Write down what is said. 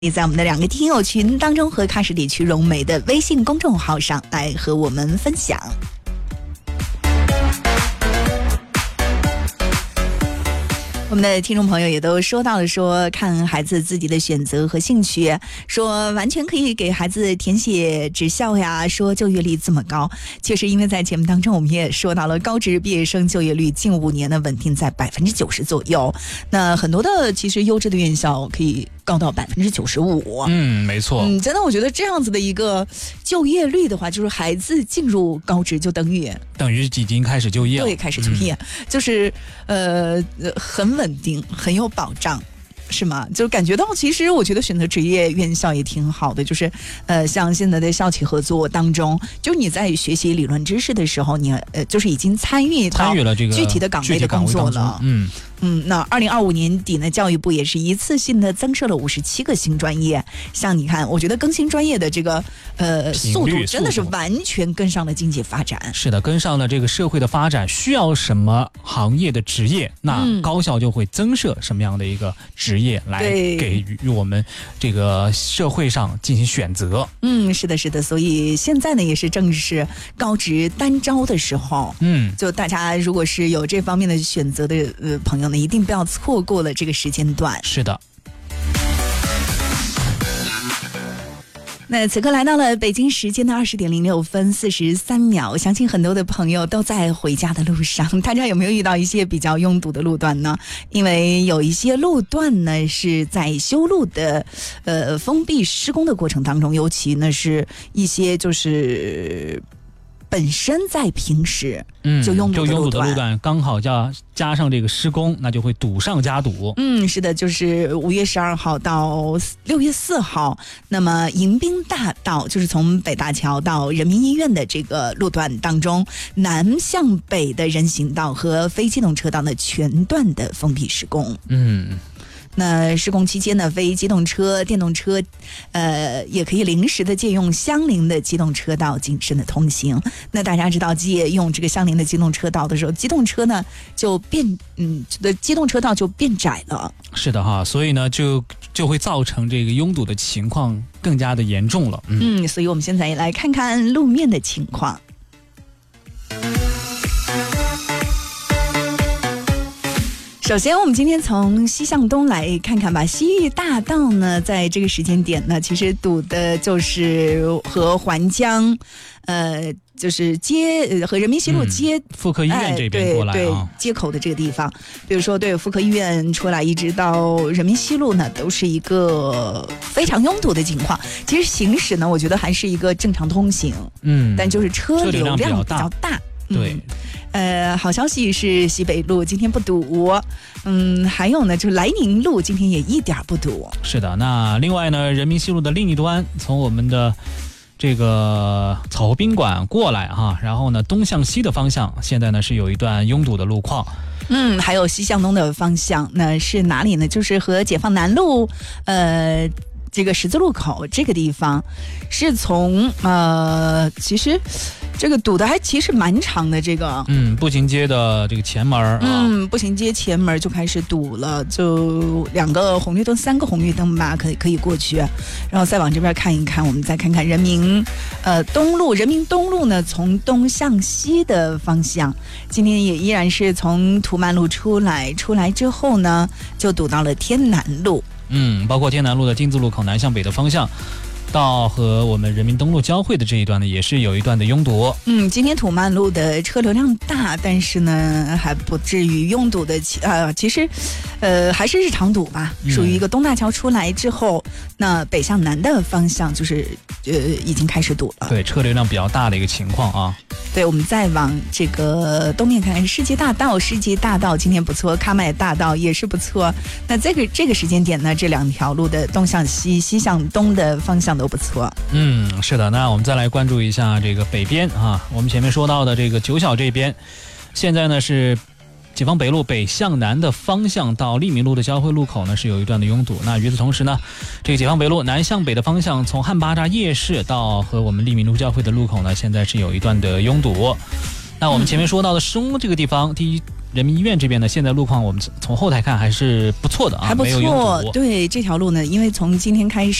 你在我们的2个听友群当中和喀什地区融媒的微信公众号上来和我们分享。我们的听众朋友也都说到了，说看孩子自己的选择和兴趣，说完全可以给孩子填写职校呀，说就业率这么高，确实因为在节目当中我们也说到了高职毕业生就业率近5年的稳定在90%左右，那很多的其实优质的院校可以高到95%。 没错。 真的我觉得这样子的一个就业率的话，就是孩子进入高职就等于已经开始就业了。 对，开始就业，就是很稳定，很有保障。是吗？就感觉到其实我觉得选择职业院校也挺好的，就是像现在的校企合作当中，就是你在学习理论知识的时候，你就是已经参与了这个具体的岗位的工作了。那2025年底呢，教育部也是一次性的增设了57个新专业。像你看，我觉得更新专业的这个速度真的是完全跟上了经济发展。 是的，跟上了这个社会的发展，需要什么行业的职业，那高校就会增设什么样的一个职业来给予我们这个社会上进行选择。 是的，是的。所以现在呢，也是正是高职单招的时候。就大家如果是有这方面的选择的朋友呢，一定不要错过了这个时间段。 是的。 那此刻来到了北京时间的20点06分43秒，相信很多的朋友都在回家的路上，大家有没有遇到一些比较拥堵的路段呢？因为有一些路段呢是在修路的封闭施工的过程当中，尤其呢是一些就是本身在平时就拥堵的路段， 刚好加上这个施工，那就会堵上加堵。 是的，就是5月12号到6月4号，那么迎宾大道就是从北大桥到人民医院的这个路段当中，南向北的人行道和非机动车道的全段的封闭施工。那施工期间呢，非机动车、电动车，也可以临时的借用相邻的机动车道谨慎的通行。那大家知道，借用这个相邻的机动车道的时候，机动车呢就机动车道就变窄了。 是的哈，所以呢就会造成这个拥堵的情况更加的严重了。 所以我们现在也来看看路面的情况。首先我们今天从西向东来看看吧。西域大道呢，在这个时间点呢，其实堵的就是和环江就是和人民西路接妇科医院这边过来对接口的这个地方，比如说对妇科医院出来一直到人民西路呢，都是一个非常拥堵的情况。其实行驶呢，我觉得还是一个正常通行，但就是车流量比较大。 对。 好消息是西北路今天不堵，还有呢，就是莱宁路今天也一点不堵。 是的，那另外呢，人民西路的另一端，从我们的这个草湖宾馆过来哈，然后呢东向西的方向，现在呢是有一段拥堵的路况。 还有西向东的方向，那是哪里呢？就是和解放南路这个十字路口这个地方，是从其实这个堵的还其实蛮长的。这个步行街的这个前门步行街前门就开始堵了，就2个红绿灯3个红绿灯吧，可以过去。然后再往这边看一看，我们再看看人民东路。人民东路呢，从东向西的方向，今天也依然是从图曼路出来之后呢，就堵到了天南路。 包括天南路的丁字路口南向北的方向，到和我们人民东路交汇的这一段呢，也是有一段的拥堵。 今天图曼路的车流量大，但是呢还不至于拥堵的其实还是日常堵吧，属于一个东大桥出来之后，那北向南的方向就是已经开始堵了。 对，车流量比较大的一个情况啊。 对，我们再往这个东面看看，世纪大道今天不错，喀麦大道也是不错。那这个时间点呢，这2条路的东向西、西向东的方向都不错。 是的。那我们再来关注一下这个北边啊，我们前面说到的这个九小这边，现在呢是解放北路北向南的方向到利民路的交汇路口呢是有一段的拥堵。那与此同时呢，这个解放北路南向北的方向，从汉巴扎夜市到和我们利民路交汇的路口呢，现在是有一段的拥堵。那我们前面说到的施工这个地方，第一人民医院这边呢，现在路况我们从后台看还是不错的啊， 还不没有拥错。 堵。 对这条路呢，因为从今天开始。